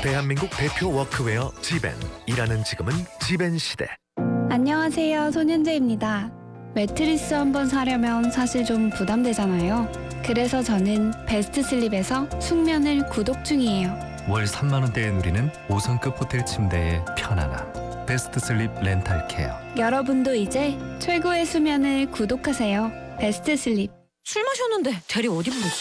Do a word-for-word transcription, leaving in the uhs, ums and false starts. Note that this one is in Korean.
대한민국 대표 워크웨어 지벤. 일하는 지금은 지벤 시대. 안녕하세요, 손윤재입니다. 매트리스 한번 사려면 사실 좀 부담되잖아요. 그래서 저는 베스트 슬립에서 숙면을 구독 중이에요. 월 삼만 원대에 누리는 오 성급 호텔 침대의 편안함. 베스트 슬립 렌탈 케어. 여러분도 이제 최고의 수면을 구독하세요. 베스트 슬립. 술 마셨는데 대리 어디 부르지?